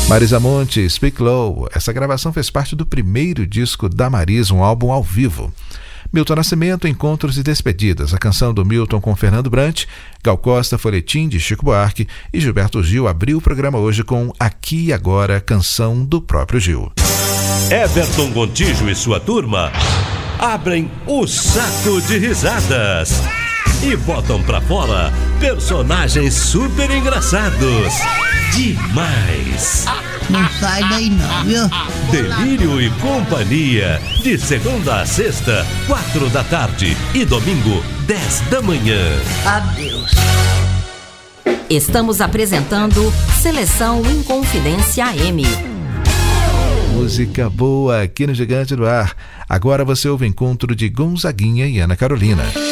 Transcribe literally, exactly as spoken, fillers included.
Marisa Monte, Speak Low. Essa gravação fez parte do primeiro disco da Marisa, um álbum ao vivo. Milton Nascimento, Encontros e Despedidas, a canção do Milton com Fernando Brant, Gal Costa, Folhetim de Chico Buarque, e Gilberto Gil abriu o programa hoje com Aqui e Agora, canção do próprio Gil. Everton Gontijo e sua turma abrem o saco de risadas e botam pra fora personagens super engraçados. Demais! Não sai daí não, viu? Delírio e Companhia, de segunda a sexta, quatro da tarde e domingo, dez da manhã. Adeus. Estamos apresentando Seleção Inconfidência A M. Música boa aqui no Gigante do Ar. Agora você ouve o encontro de Gonzaguinha e Ana Carolina.